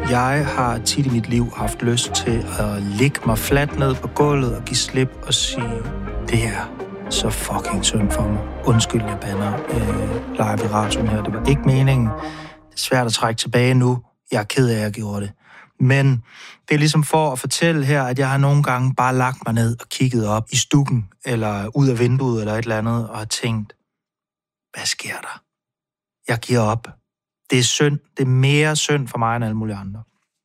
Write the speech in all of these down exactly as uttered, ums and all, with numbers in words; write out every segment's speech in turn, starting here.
Jeg har tit i mit liv haft lyst til at ligge mig fladt ned på gulvet og give slip og sige, det her så fucking synd for mig. Undskyld, jeg bander øh, live i radioen her. Det var ikke meningen. Det er svært at trække tilbage nu. Jeg er ked af, at jeg gjorde det. Men det er ligesom for at fortælle her, at jeg har nogle gange bare lagt mig ned og kigget op i stukken, eller ud af vinduet, eller et eller andet, og har tænkt, hvad sker der? Jeg giver op. Det er synd. Det er mere synd for mig end alle mulige andre.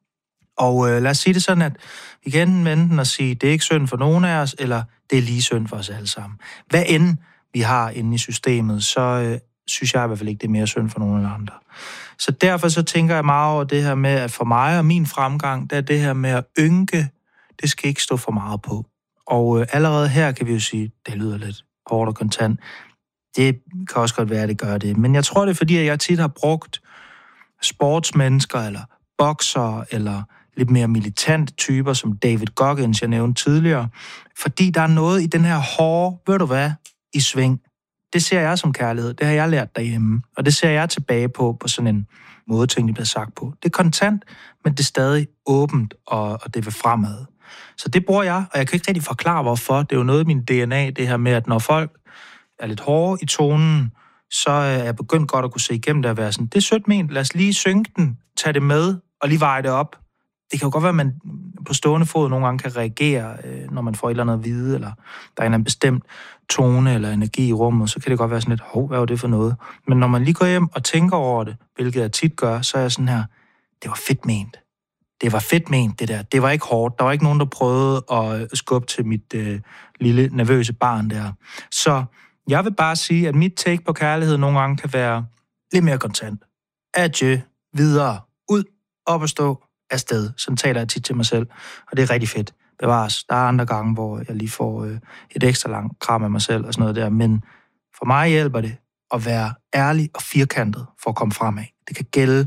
Og øh, lad os sige det sådan, at vi kan enten vende den og sige, det er ikke synd for nogen af os, eller det er lige synd for os alle sammen. Hvad end vi har inde i systemet, så øh, synes jeg i hvert fald ikke, det er mere synd for nogen af andre. Så derfor så tænker jeg meget over det her med, at for mig og min fremgang, der er det her med at ynke, det skal ikke stå for meget på. Og øh, allerede her kan vi jo sige, det lyder lidt hårdt og kontant. Det kan også godt være, at det gør det. Men jeg tror, det er fordi, at jeg tit har brugt sportsmennesker, eller bokser, eller lidt mere militante typer, som David Goggins, jeg nævnte tidligere. Fordi der er noget i den her hårde, ved du hvad, i sving. Det ser jeg som kærlighed. Det har jeg lært derhjemme. Og det ser jeg tilbage på, på sådan en måde, tingene bliver sagt på. Det er kontant, men det er stadig åbent, og, og det vil fremad. Så det bruger jeg, og jeg kan ikke rigtig forklare, hvorfor. Det er jo noget i min D N A, det her med, at når folk er lidt hårde i tonen, så er jeg begyndt godt at kunne se igennem det og være sådan, det er sødt ment, lad os lige synge den, tage det med, og lige veje det op. Det kan jo godt være, at man på stående fod nogle gange kan reagere, når man får et eller andet at vide, eller der er en bestemt tone eller energi i rummet, så kan det godt være sådan lidt, hov, hvad var det for noget? Men når man lige går hjem og tænker over det, hvilket jeg tit gør, så er jeg sådan her, det var fedt ment. Det var fedt ment, det der. Det var ikke hårdt. Der var ikke nogen, der prøvede at skubbe til mit øh, lille nervøse barn der. Så jeg vil bare sige, at mit take på kærlighed nogle gange kan være lidt mere kontant. Adieu, videre, ud, op og stå, afsted. Sådan taler jeg tit til mig selv, og det er rigtig fedt. Bevares. Der er andre gange, hvor jeg lige får øh, et ekstra langt kram af mig selv og sådan noget der, men for mig hjælper det at være ærlig og firkantet for at komme fremad. Det kan gælde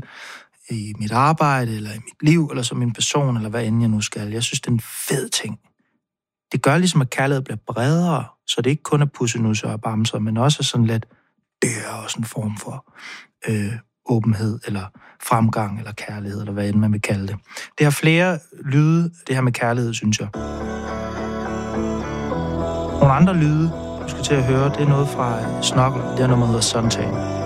i mit arbejde, eller i mit liv, eller som en person, eller hvad end jeg nu skal. Jeg synes, det er en fed ting. Det gør ligesom, at kærlighed bliver bredere, så det ikke kun er pussenusser og bamser, men også sådan lidt, det er også en form for øh, åbenhed, eller fremgang, eller kærlighed, eller hvad end man vil kalde det. Det har flere lyde, det her med kærlighed, synes jeg. Nogle andre lyde, du skal til at høre, det er noget fra Snuggle, det er noget, der hedder Suntan.